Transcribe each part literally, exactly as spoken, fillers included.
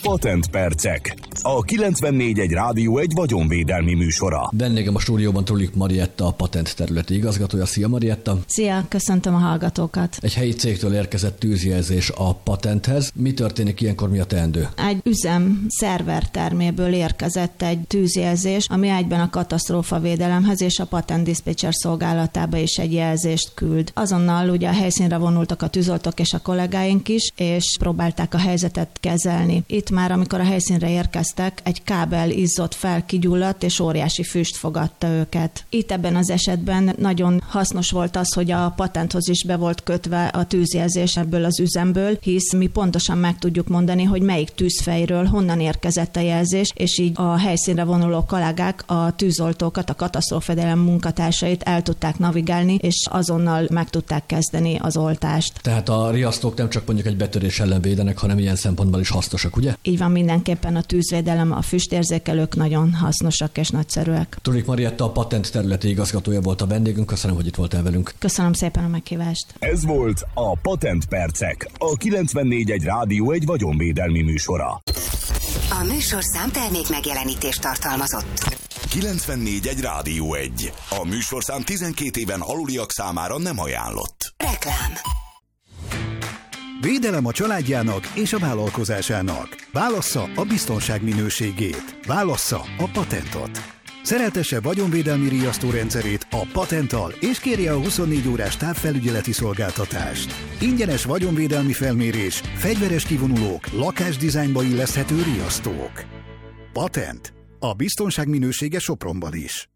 Patentpercek. A kilencvennégy egy Rádió egy vagyonvédelmi műsora. Vendégem a stúdióban Trulik Marietta, a patent területi igazgatója. Szia Marietta! Szia, köszöntöm a hallgatókat! Egy helyi cégtől érkezett tűzjelzés a patenthez. Mi történik ilyenkor, mi a teendő? Egy üzem szerverterméből érkezett egy tűzjelzés, ami egyben a katasztrófavédelemhez és a patent diszpécser szolgálatába is egy jelzést küld. Azonnal ugye a helyszínre vonultak a tűzoltók és a kollégáink is, és próbálták a helyzetet kezelni. Itt már, amikor a helyszínre érkeztek, egy kábel izzott fel, kigyulladt, és óriási füst fogadta őket. Itt ebben az esetben nagyon hasznos volt az, hogy a patenthoz is be volt kötve a tűzjelzés ebből az üzemből, hisz mi pontosan meg tudjuk mondani, hogy melyik tűzfejről honnan érkezett a jelzés, és így a helyszínre vonuló kollégák a tűzoltókat, a katasztrófavédelem munkatársait el tudták navigálni, és azonnal meg tudták kezdeni az oltást. Tehát a riasztók nem csak mondjuk egy betörés ellen védenek, hanem ilyen szempontból is hasznosak, ugye? Így van, mindenképpen a tűzvédelem, a füstérzékelők nagyon hasznosak és nagyszerűek. Trulik Marietta, a patent területi igazgatója volt a vendégünk. Köszönöm, hogy itt voltál velünk. Köszönöm szépen a meghívást. Ez volt a Patentpercek, a kilencvennégy egy Rádió egy vagyonvédelmi műsora. A műsorszám termék megjelenítést tartalmazott. kilencvennégy egy Rádió egy. A műsorszám tizenkét éven aluliak számára nem ajánlott. Reklám. Védelem a családjának és a vállalkozásának. Válassza a biztonság minőségét. Válassza a patentot. Szereltesse vagyonvédelmi riasztórendszerét a patenttal, és kérje a huszonnégy órás távfelügyeleti szolgáltatást. Ingyenes vagyonvédelmi felmérés, fegyveres kivonulók, lakásdizájnba illeszthető riasztók. Patent. A biztonság minősége Sopronban is.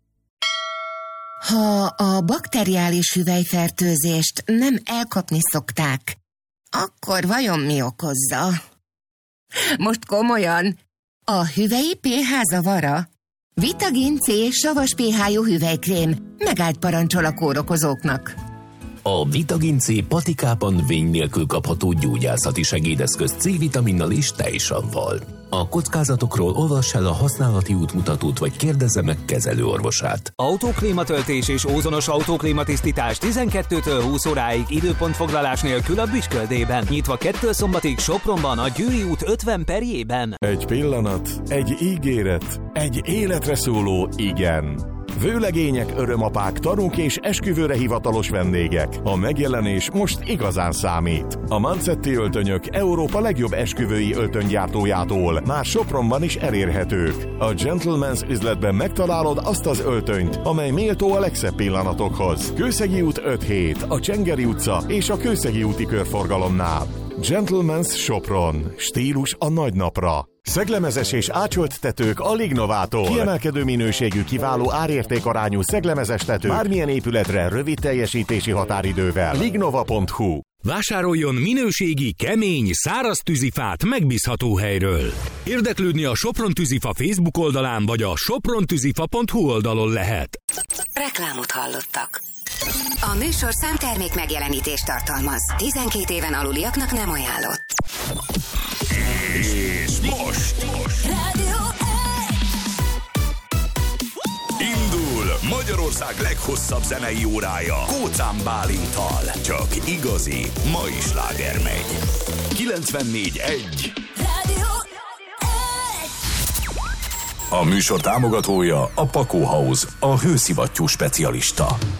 Ha a bakteriális hüvelyfertőzést nem elkapni szokták, akkor vajon mi okozza? Most komolyan, a hüvelyi pé há zavara? Vitagin C savas pé há-jú hüvelykrém megállt parancsol a kórokozóknak. A Vitagin C patikában vény nélkül kapható gyógyászati segédeszköz C-vitaminnal és tejsavval. A kockázatokról olvass el a használati útmutatót, vagy kérdezze meg kezelőorvosát. Autóklímatöltés és ózonos autóklímatisztítás tizenkettőtől húsz óráig időpontfoglalás nélkül a Büsköldében. Nyitva kettő szombatig Sopronban, a Győri út ötven perjében. Egy pillanat, egy ígéret, egy életre szóló igen. Vőlegények, örömapák, tanúk és esküvőre hivatalos vendégek. A megjelenés most igazán számít. A Mancetti öltönyök Európa legjobb esküvői öltönygyártójától már Sopronban is elérhetők. A Gentleman's üzletben megtalálod azt az öltönyt, amely méltó a legszebb pillanatokhoz. Kőszegi út öt hét, a Csengeri utca és a Kőszegi úti körforgalomnál. Gentleman's Sopron. Stílus a nagy napra. Szeglemezes és ácsolt tetők a Lignovától. Kiemelkedő minőségű, kiváló árértékarányú szeglemezes tető bármilyen épületre rövid teljesítési határidővel. lignova pont hu. Vásároljon minőségi, kemény, száraz tűzifát megbízható helyről. Érdeklődni a Sopron Tűzifa Facebook oldalán vagy a soprontűzifa pont hu oldalon lehet. Reklámot hallottak. A műsorszám termék megjelenítést tartalmaz. tizenkét éven aluliaknak nem ajánlott. És most, most. Rádió Indul Magyarország leghosszabb zenei órája Kócán Bálinttal. Csak igazi mai sláger megy. kilencvennégy egy Rádió A műsor támogatója a Pakó House, a hőszivattyú specialista.